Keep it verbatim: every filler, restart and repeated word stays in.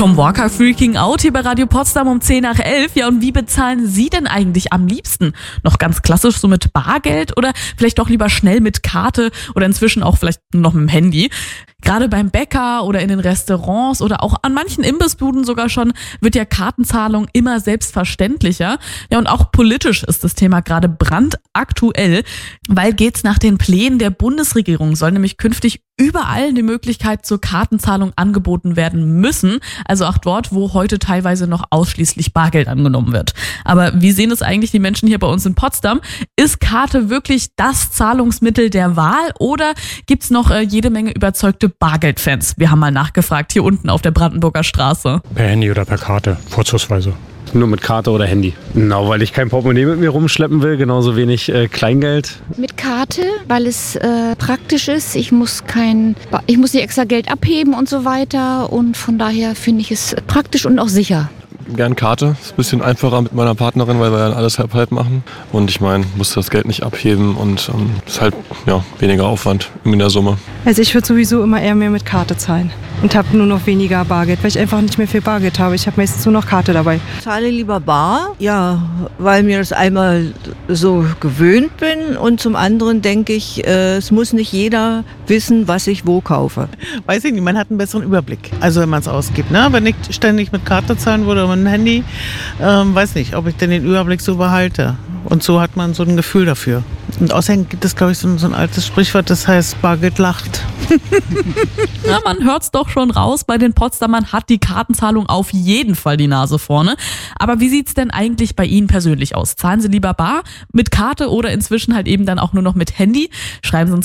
Tom Walker, Freaking Out hier bei Radio Potsdam um zehn nach elf. Ja, und wie bezahlen Sie denn eigentlich am liebsten? Noch ganz klassisch so mit Bargeld oder vielleicht doch lieber schnell mit Karte oder inzwischen auch vielleicht nur noch mit dem Handy? Gerade beim Bäcker oder in den Restaurants oder auch an manchen Imbissbuden sogar schon wird ja Kartenzahlung immer selbstverständlicher. Ja, und auch politisch ist das Thema gerade brandaktuell, weil geht's nach den Plänen der Bundesregierung, soll nämlich künftig überall die Möglichkeit zur Kartenzahlung angeboten werden müssen. Also auch dort, wo heute teilweise noch ausschließlich Bargeld angenommen wird. Aber wie sehen es eigentlich die Menschen hier bei uns in Potsdam? Ist Karte wirklich das Zahlungsmittel der Wahl oder gibt's noch äh, jede Menge überzeugte Bargeldfans? Wir haben mal nachgefragt hier unten auf der Brandenburger Straße. Per Handy oder per Karte, vorzugsweise. Nur mit Karte oder Handy. Genau, weil ich kein Portemonnaie mit mir rumschleppen will, genauso wenig äh, Kleingeld. Mit Karte, weil es äh, praktisch ist. Ich muss kein, ich muss nicht extra Geld abheben und so weiter. Und von daher finde ich es praktisch und auch sicher. Gern Karte, ist ein bisschen einfacher mit meiner Partnerin, weil wir dann alles halb halb machen. Und ich meine, muss das Geld nicht abheben und ähm, ist halt ja, weniger Aufwand in der Summe. Also ich würde sowieso immer eher mehr mit Karte zahlen und habe nur noch weniger Bargeld, weil ich einfach nicht mehr viel Bargeld habe. Ich habe meistens nur noch Karte dabei. Ich zahle lieber bar, ja, weil mir das einmal so gewöhnt bin und zum anderen denke ich, äh, es muss nicht jeder wissen, was ich wo kaufe. Weiß ich nicht, man hat einen besseren Überblick, also wenn man es ausgibt. Ne? Wenn ich ständig mit Karte zahlen würde oder mit dem Handy, ähm, weiß nicht, ob ich denn den Überblick so behalte. Und so hat man so ein Gefühl dafür. Und außerdem gibt es, glaube ich, so, so ein altes Sprichwort, das heißt, Bargeld lacht. Ja, man hört's doch schon raus, bei den Potsdamern hat die Kartenzahlung auf jeden Fall die Nase vorne. Aber wie sieht's denn eigentlich bei Ihnen persönlich aus? Zahlen Sie lieber bar, mit Karte oder inzwischen halt eben dann auch nur noch mit Handy? Schreiben Sie uns